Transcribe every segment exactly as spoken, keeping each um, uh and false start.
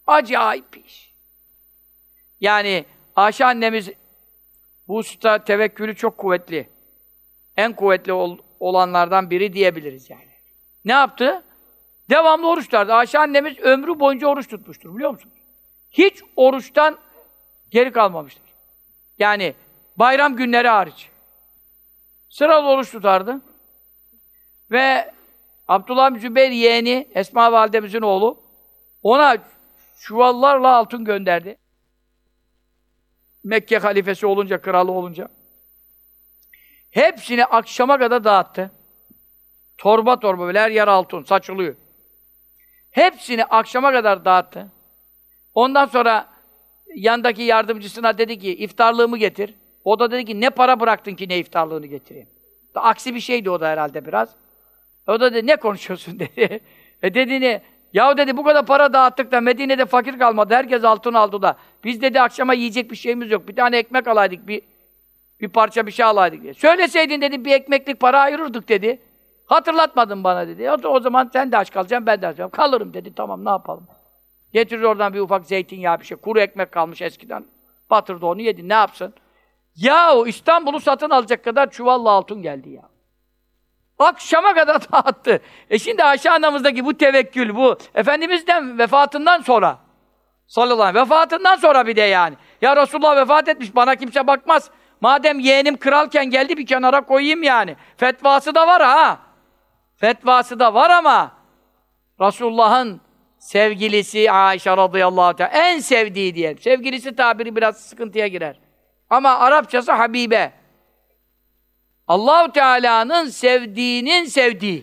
Acayip bir iş. Yani Ayşe annemiz bu hususta tevekkülü çok kuvvetli. En kuvvetli ol, olanlardan biri diyebiliriz yani. Ne yaptı? Devamlı oruç tutardı. Ayşe annemiz ömrü boyunca oruç tutmuştur, biliyor musunuz? Hiç oruçtan geri kalmamıştır. Yani bayram günleri hariç. Sıralı oruç tutardı. Ve Abdullah bin Zübeyir yeğeni, Esma validemizin oğlu, ona çuvallarla altın gönderdi. Mekke halifesi olunca, kralı olunca. Hepsini akşama kadar dağıttı. Torba torba, böyle her yer altın, saçılıyor. Hepsini akşama kadar dağıttı. Ondan sonra yandaki yardımcısına dedi ki, iftarlığımı getir. O da dedi ki, ne para bıraktın ki ne iftarlığını getireyim? Da, aksi bir şeydi o da herhalde biraz. O da dedi, ne konuşuyorsun dedi. E dediğini, yahu dedi, bu kadar para dağıttık da Medine'de fakir kalmadı, herkes altın aldı da. Biz dedi, akşama yiyecek bir şeyimiz yok, bir tane ekmek alaydık, bir bir parça bir şey alaydık diye. Söyleseydin dedi, bir ekmeklik para ayırırdık dedi. Hatırlatmadın bana dedi. O, o zaman sen de aç kalacaksın, ben de aç kalacağım. Kalırım dedi, tamam ne yapalım. Getirir oradan bir ufak zeytinyağı bir şey, kuru ekmek kalmış eskiden. Batırdı onu yedi, ne yapsın? Yahu İstanbul'u satın alacak kadar çuvalla altın geldi ya. Akşama kadar dağıttı. E şimdi Ayşe anamızdaki bu tevekkül, bu Efendimiz'den vefatından sonra, sallallahu aleyhi ve sellem, vefatından sonra bir de yani. Ya Resulullah vefat etmiş, bana kimse bakmaz. Madem yeğenim kralken geldi, bir kenara koyayım yani. Fetvası da var ha. Fetvası da var ama Resulullah'ın sevgilisi Ayşe radıyallahu teala en sevdiği diyelim. Sevgilisi tabiri biraz sıkıntıya girer. Ama Arapçası Habibe. Allah-u Teala'nın sevdiğinin sevdiği.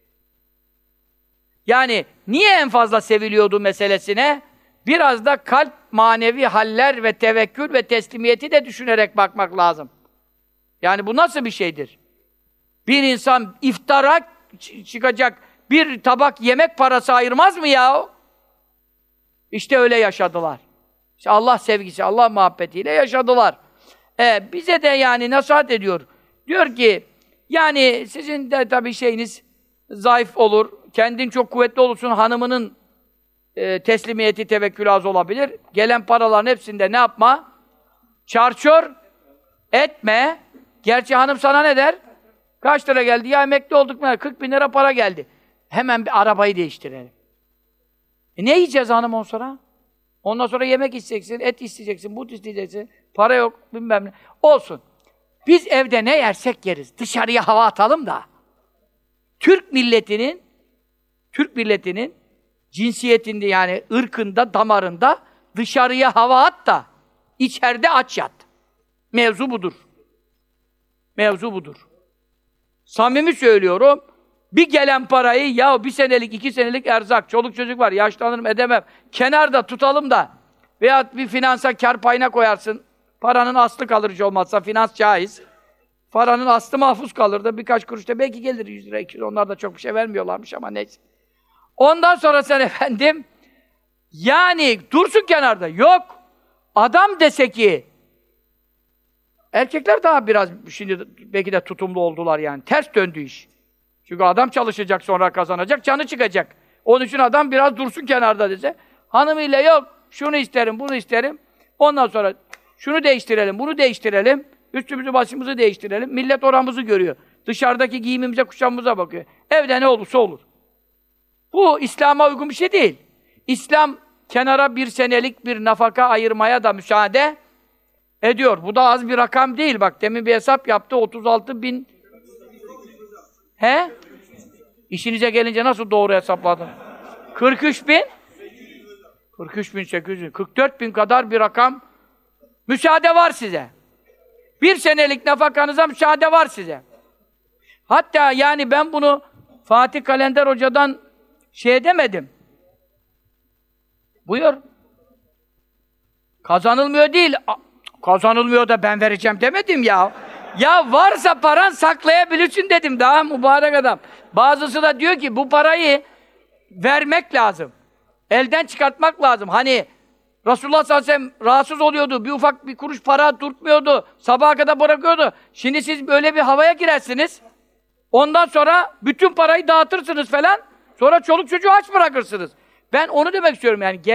Yani niye en fazla seviliyordu meselesine? Biraz da kalp, manevi haller ve tevekkül ve teslimiyeti de düşünerek bakmak lazım. Yani bu nasıl bir şeydir? Bir insan iftara çıkacak bir tabak yemek parası ayırmaz mı ya? İşte öyle yaşadılar. İşte Allah sevgisi, Allah muhabbetiyle yaşadılar. Ee, bize de yani nasihat ediyor. Diyor ki, yani sizin de tabii şeyiniz zayıf olur, kendin çok kuvvetli olursun, hanımının e, teslimiyeti, tevekkülü az olabilir. Gelen paraların hepsinde ne yapma? Çarçur etme. Gerçi hanım sana ne der? Kaç lira geldi? Ya emekli olduk mu? kırk bin lira para geldi. Hemen bir arabayı değiştirelim. E ne yiyeceğiz hanım ondan sonra? Ondan sonra yemek isteyeceksin, et isteyeceksin, but isteyeceksin. Para yok, bilmem ne. Olsun. Biz evde ne yersek yeriz. Dışarıya hava atalım da. Türk milletinin Türk milletinin cinsiyetinde yani ırkında, damarında dışarıya hava at da içeride aç yat. Mevzu budur. Mevzu budur. Samimi söylüyorum. Bir gelen parayı ya bir senelik, iki senelik erzak, çoluk çocuk var, yaşlanırım edemem. Kenarda tutalım da veya bir finansa kar payına koyarsın. Paranın aslı kalır hiç olmazsa, finans caiz. Paranın aslı mahfuz kalır da birkaç kuruş da belki gelir yüz lira, iki lira. Onlar da çok bir şey vermiyorlarmış ama neyse. Ondan sonra sen efendim, yani dursun kenarda. Yok. Adam dese ki, erkekler daha biraz şimdi belki de tutumlu oldular yani. Ters döndü iş. Çünkü adam çalışacak, sonra kazanacak, canı çıkacak. Onun için adam biraz dursun kenarda dese, hanımıyla yok, şunu isterim, bunu isterim. Ondan sonra şunu değiştirelim, bunu değiştirelim, üstümüzü başımızı değiştirelim. Millet oramızı görüyor. Dışarıdaki giyimimize, kuşamımıza bakıyor. Evde ne olursa olur. Bu İslam'a uygun bir şey değil. İslam kenara bir senelik bir nafaka ayırmaya da müsaade ediyor. Bu da az bir rakam değil. Bak demin bir hesap yaptı. otuz altı bin. He? İşinize gelince nasıl doğru hesapladın? kırk üç bin. kırk üç bin sekiz yüz. kırk dört bin kadar bir rakam. Müsaade var size. Bir senelik nafakanıza müsaade var size. Hatta yani ben bunu Fatih Kalender Hoca'dan şey demedim. Buyur. Kazanılmıyor değil. Kazanılmıyor da ben vereceğim demedim ya. Ya varsa paran saklayabilirsin dedim daha mübarek adam. Bazısı da diyor ki bu parayı vermek lazım. Elden çıkartmak lazım. Hani Resulullah sallallahu aleyhi ve sellem rahatsız oluyordu. Bir ufak bir kuruş para tutmuyordu. Sabaha kadar bırakıyordu. Şimdi siz böyle bir havaya girersiniz. Ondan sonra bütün parayı dağıtırsınız falan. Sonra çoluk çocuğu aç bırakırsınız. Ben onu demek istiyorum yani.